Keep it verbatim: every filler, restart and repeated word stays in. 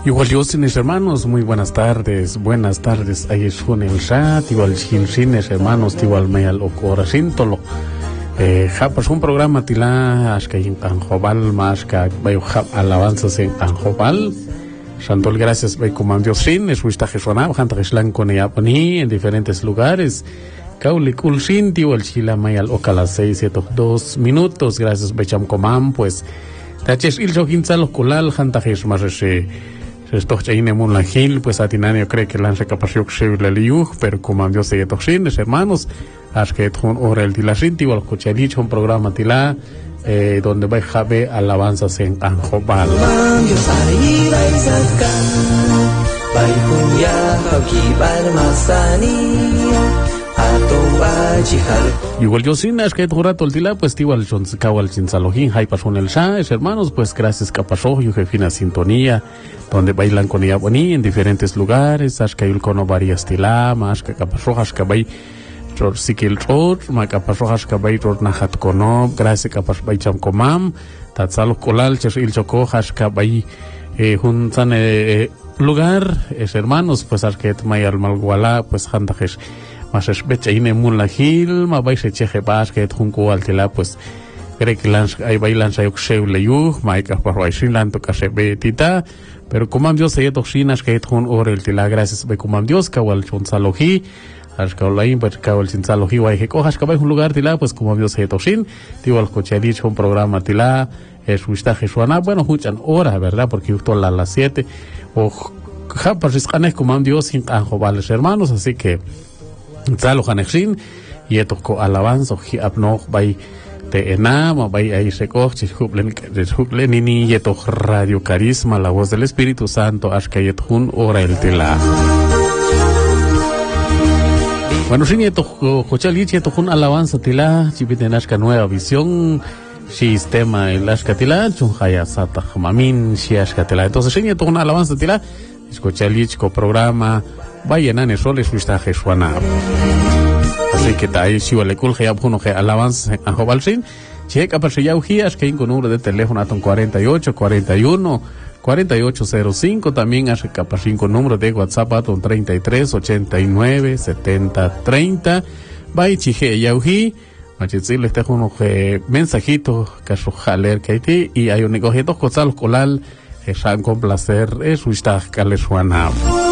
Igual yo, mis hermanos, muy buenas tardes, buenas tardes. Ahí es un el chat, igual cines hermanos, igual me al ocora síntolo. Eh, japas un programa tila, ashka in Tanjobal, mashka, bayo jap alabanzas en Tanjobal. Santol, gracias, bay comando sin, es wista jesona, janta jeslan con yaponi en diferentes lugares. Kauli kul sin, igual chila may al ocala seis, siete, dos minutos, gracias, bay cham comam, pues. Taches il jokinzalo kulal, janta jes más ese. Esto ya inemos la gil, pues a Tinania cree que lanza capacidad que le liu, pero como Dios se toxines, hermanos, haz que con hora el tilacinti, igual escuché dicho un programa tila, eh, donde va a jabe alabanzas en Tanjobal. Igual yo sin es que tu rato el tila, pues igual son kawal sin salojín, hay pason el shah, hermanos, pues gracias capasó, yo que fina sintonía, donde bailan con ella boni en diferentes lugares, as que hay cono varias tila, más que capasó, as que bay ror sikil ror, ma capasó, as que bay ror nahat kono, gracias capas bay cham komam, tatzalo kolal, ches il choko, as que bay juntan eh, lugar, es hermanos, pues as que tmay al malguala, pues jantajes. Más es becha ine mun la gil, ma vais echeje pas que junco al tela, pues cree que lans hay bailan sa yokseu le yu, ma ika por sin lanto que se betita, pero como Dios se toxinas que jun or el tela, gracias be como Dios que wal chon salogi, as ka online pues ka wal sin salogi wa que cojas que vai un lugar tela, pues como Dios se toxin, igual coche dicho un programa tela, es wistaje suana, bueno, huchan hora, ¿verdad? Porque justo a las siete o ja pues canes como Dios sin anjobales hermanos, así que Zalo Hanexin, y esto co alabanza, y abno by te enama, by ahí se coche, jublen, jublen, y esto Radio Carisma, la voz del Espíritu Santo, ashkayet hun ora el tela. Bueno, sin esto, cochalich, esto hun alabanza tela, chipiten ashka nueva visión, sistema el ashka tela, chunjaya sata mamin, si ashka tela. Entonces, sin esto hun alabanza tela, escuchalich co programa. Vayan a Nesoles Vista Jesuana. Así que ahí si vale cool que uno que alabanza a Jobalsin. Checa para si ya ujías que hay un número de teléfono a cuarenta y ocho, cuarenta y uno, cuarenta y ocho cero cinco. También hace capa cinco número de WhatsApp a treinta y tres, ochenta y nueve, setenta, treinta. Vaya chije ya ují. Machitzil este uno que mensajito que su jaler que hay y hay un negocio dos cosas colal. Es un placer es Vista Jesuana.